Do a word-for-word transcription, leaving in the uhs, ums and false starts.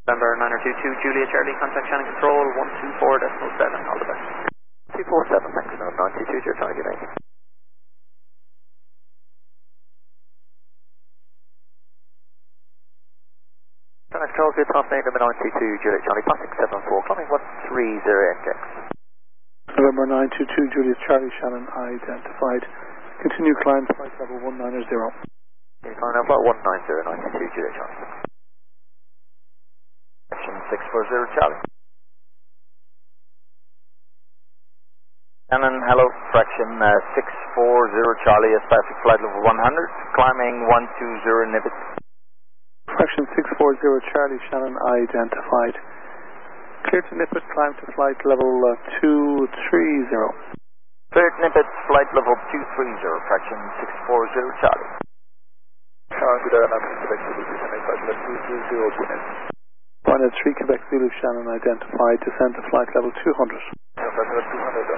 November nine two two, Julia Charlie, contact Shannon Control, one two four decimal seven, all the best. two four seven, thanks, no, nine two two, Julia Charlie, good day. Shannon Control, good afternoon, number nine two two, Julia Charlie, passing seven four, climbing one three zero index. November nine two two, Julius Charlie, Shannon identified. Continue climb, flight level one nine zero. Okay, climb now, flight one nine zero, nine two two, Julia Charlie. Action six four zero, Charlie. Shannon, hello, fraction uh, six four zero, Charlie, Aspasic flight level one hundred, climbing one two zero, Nibbit. Fraction six four zero, Charlie, Shannon identified. Clear to Nippet, climb to flight level uh, two three zero. Clear to Nippet, flight level two three zero, fraction six four zero, Charlie. Charlie, good afternoon, Quebec Zulu, descending flight level two three zero, Guinness. One three, Quebec Zulu, Shannon identified, descend to flight level two hundred. Flight level two hundred,